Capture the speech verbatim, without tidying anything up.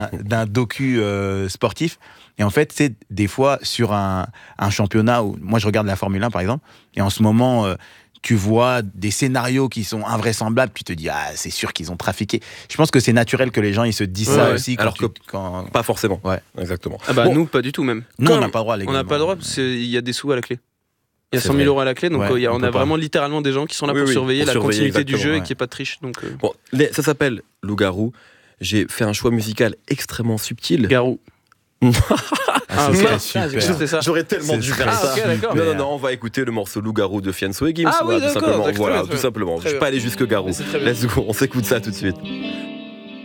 d'un docu euh, sportif. Et en fait, c'est des fois sur un, un championnat où moi je regarde la Formule un par exemple, et en ce moment euh, tu vois des scénarios qui sont invraisemblables, puis tu te dis ah c'est sûr qu'ils ont trafiqué. Je pense que c'est naturel que les gens ils se disent Ouais, ça ouais. aussi. Quand Alors tu, que quand... pas forcément. Ouais. Exactement. Ah bah Bon. nous pas du tout même. Nous on Comme n'a pas le droit. on n'a pas le droit parce qu'il y a des sous à la clé. Il y a C'est cent mille vrai. euros à la clé, donc Ouais, euh, y a, on on, peut a pas. vraiment littéralement des gens qui sont là Oui, pour oui, surveiller pour la surveiller, continuité du exactement, jeu ouais. et qu'il n'y ait pas de triche. Donc, euh, Bon, les- ça s'appelle Loup-garou. J'ai fait un choix musical extrêmement subtil. Garou. Ah, Ah, ce serait ouais. super. C'était ça. J'aurais tellement Ce dû serait faire Ah, ça. ok, d'accord. Non, non, non, on va écouter le morceau Loup-garou de Fianso et Gims. Ah oui, voilà, tout d'accord, simplement. d'accord, Voilà, très tout bien. simplement. Très Je vais bien. pas aller jusque Garou. Mais c'est très bien. Let's go, on s'écoute ça tout de suite.